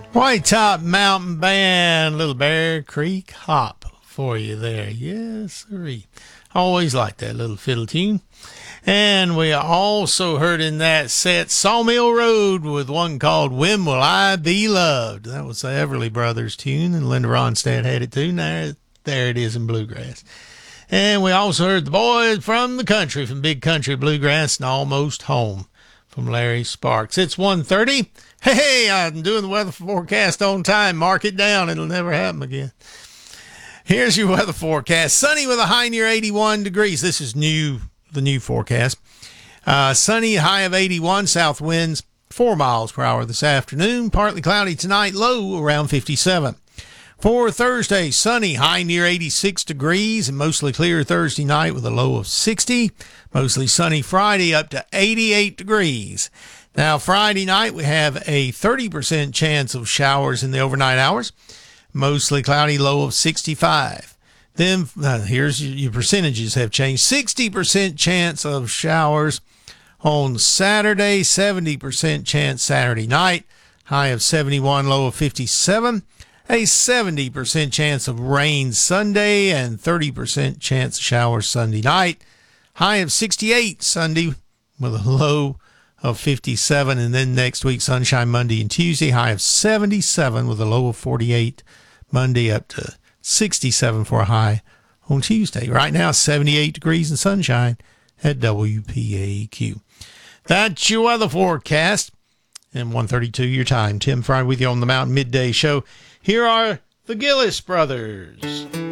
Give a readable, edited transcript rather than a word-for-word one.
White Top Mountain Band, Little Bear Creek Hop for you there. Yes, sirree. Always like that little fiddle tune. And we also heard in that set Sawmill Road with one called When Will I Be Loved. That was the Everly Brothers tune, and Linda Ronstadt had it too. There it is in bluegrass. And we also heard The Boys from the Country from Big Country Bluegrass and Almost Home from Larry Sparks. It's 1:30. Hey, I'm doing the weather forecast on time. Mark it down. It'll never happen again. Here's your weather forecast. Sunny with a high near 81 degrees. This is the new forecast. Sunny, high of 81. South winds 4 miles per hour this afternoon. Partly cloudy tonight, low around 57. For Thursday, sunny, high near 86 degrees, and mostly clear Thursday night with a low of 60. Mostly sunny Friday, up to 88 degrees. Now, Friday night, we have a 30% chance of showers in the overnight hours. Mostly cloudy, low of 65. Then, here's your percentages have changed. 60% chance of showers on Saturday, 70% chance Saturday night, high of 71, low of 57. A 70% chance of rain Sunday and 30% chance of showers Sunday night. High of 68 Sunday with a low of 57. And then next week, sunshine Monday and Tuesday. High of 77 with a low of 48 Monday, up to 67 for a high on Tuesday. Right now, 78 degrees and sunshine at WPAQ. That's your weather forecast. And 1:32 your time. Tim Fry with you on the Mountain Midday Show. Here are the Gillis Brothers.